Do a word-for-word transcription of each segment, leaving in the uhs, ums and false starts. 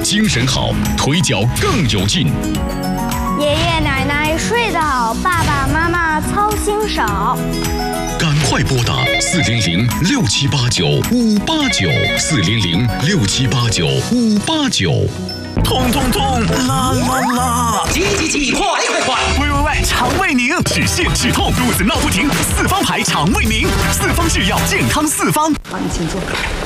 精神好，腿脚更有劲。 爷爷奶奶睡得好，爸爸妈妈操心少。 赶快拨打四零零六七八九五八九四零零六七八九五八九。 痛痛痛，啦啦啦！ 急急急，快快快！ 喂喂喂，肠胃宁，止泻止痛，肚子闹不停，四方牌肠胃宁，四方制药，健康四方。 好，你请坐。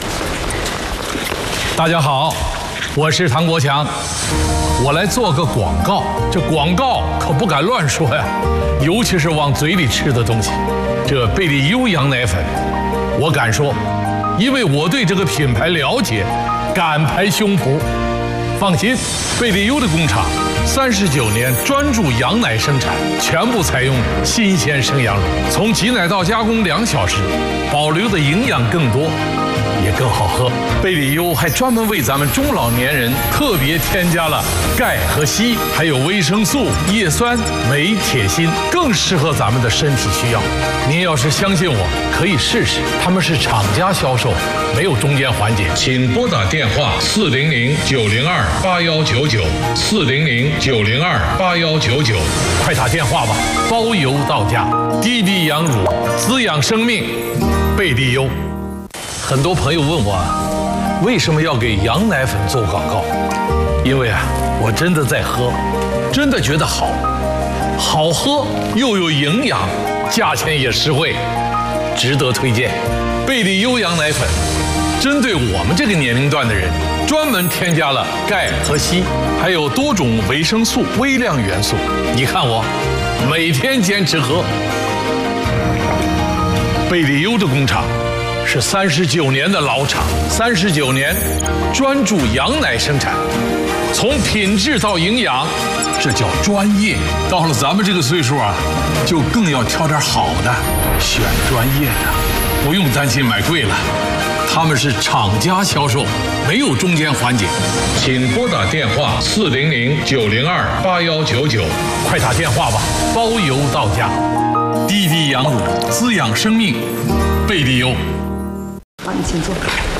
大家好，我是唐国强，我来做个广告。这广告可不敢乱说呀，尤其是往嘴里吃的东西。这贝利优羊奶粉，我敢说，因为我对这个品牌了解，敢拍胸脯。放心，贝利优的工厂三十九年专注羊奶生产，全部采用新鲜生羊乳，从挤奶到加工两小时，保留的营养更多，也更好喝。贝利优还专门为咱们中老年人特别添加了钙和硒，还有维生素、叶酸、镁、铁、锌，更适合咱们的身体需要。您要是相信我，可以试试，他们是厂家销售，没有中间环节。请拨打电话四零零九零二八幺九九四零零九零二八幺九九，快打电话吧，包邮到家。滴滴羊乳，滋养生命，贝利优。很多朋友问我，为什么要给羊奶粉做广告？因为啊，我真的在喝，真的觉得好，好喝又有营养，价钱也实惠，值得推荐。贝利优羊奶粉针对我们这个年龄段的人，专门添加了钙和硒，还有多种维生素、微量元素。你看我每天坚持喝。贝利优的工厂是三十九年的老厂，三十九年专注羊奶生产，从品质到营养，这叫专业。到了咱们这个岁数啊，就更要挑点好的，选专业的，不用担心买贵了。他们是厂家销售，没有中间环节。请拨打电话四零零九零二八幺九九，快打电话吧，包邮到家。滴滴羊乳，滋养生命，贝利优。 好，你请坐。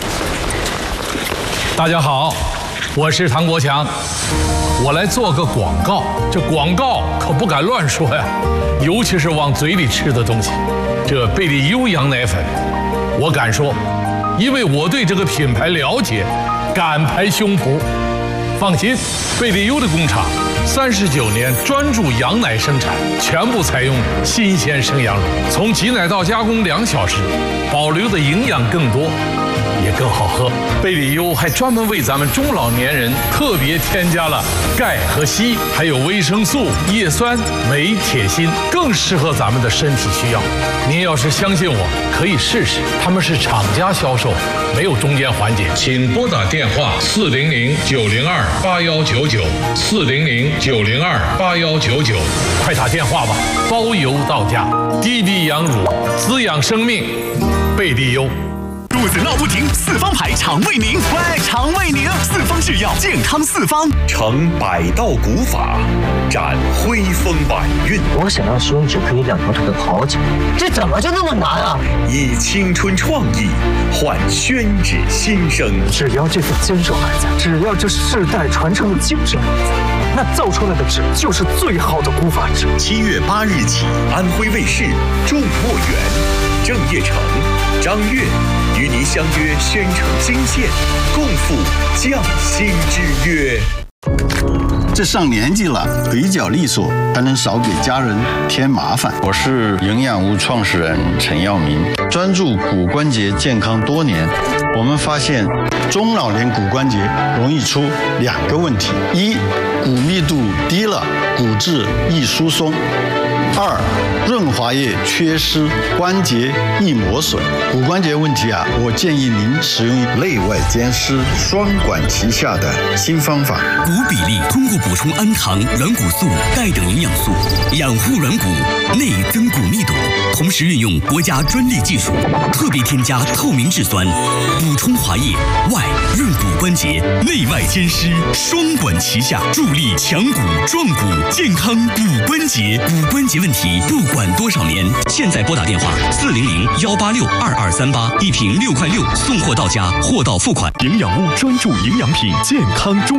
大家好，我是唐国强，我来做个广告。这广告可不敢乱说呀，尤其是往嘴里吃的东西。这贝利优羊奶粉，我敢说，因为我对这个品牌了解，敢拍胸脯。放心，贝利优的工厂三十九年专注羊奶生产，全部采用新鲜生羊乳，从挤奶到加工两小时，保留的营养更多，也更好喝。贝利优还专门为咱们中老年人特别添加了钙和硒，还有维生素、叶酸、镁、铁、锌，更适合咱们的身体需要。您要是相信我，可以试试，他们是厂家销售，没有中间环节。请拨打电话四零零九零二八幺九九四零零九零二八幺九九，快打电话吧，包邮到家。滴滴羊乳，滋养生命，贝利优。 肚子闹不停，四方牌肠胃宁，喂，肠胃宁，四方制药，健康四方。 成百道古法，展恢风百韵。 我想要宣纸可以两条腿的好久，这怎么就那么难啊？ 以青春创意换宣纸新生。 只要这份坚守还在，只要这世代传承的精神还在，那造出来的纸就是最好的古法纸。 七月八日起，安徽卫视众墨园，郑业成、张悦与您相约宣城金线，共赴匠心之约。 这上年纪了，腿脚利索，才能少给家人添麻烦。我是营养屋创始人陈耀明，专注骨关节健康多年。我们发现中老年骨关节容易出两个问题：一，骨密度低了，骨质易疏松；二，润滑液缺失，关节易磨损。骨关节问题啊，我建议您使用内外兼施、双管齐下的新方法。 骨比例通过补充氨糖、软骨素、钙等营养素，养护软骨，内增骨密度，同时运用国家专利技术，特别添加透明质酸，补充滑液，外润骨关节，内外兼施，双管齐下，助力强骨壮骨，健康骨关节。骨关节问题不管多少年，现在拨打电话四零零幺八六二二三八，一瓶六块六，送货到家，货到付款。 营养屋专注营养品，健康中。